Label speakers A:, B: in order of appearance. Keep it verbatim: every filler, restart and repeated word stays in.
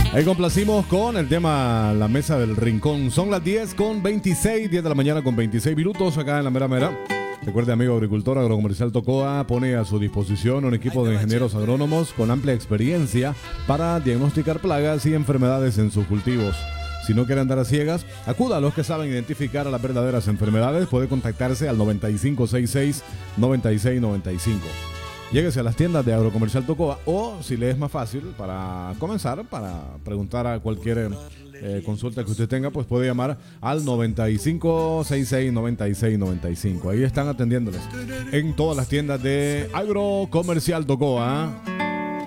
A: Ahí complacimos con el tema La Mesa del Rincón. Son las diez con veintiséis, diez de la mañana con veintiséis minutos acá en la mera mera. Recuerde, amigo agricultor, Agrocomercial Tocoa pone a su disposición un equipo de ingenieros agrónomos con amplia experiencia para diagnosticar plagas y enfermedades en sus cultivos. Si no quiere andar a ciegas, acuda a los que saben identificar a las verdaderas enfermedades. Puede contactarse al noventa y cinco sesenta y seis, noventa y seis noventa y cinco. Lléguese a las tiendas de Agrocomercial Tocoa, o si le es más fácil para comenzar, para preguntar a cualquier eh, consulta que usted tenga, pues puede llamar al noventa y cinco sesenta y seis, noventa y seis noventa y cinco. Ahí están atendiéndoles en todas las tiendas de Agrocomercial Tocoa.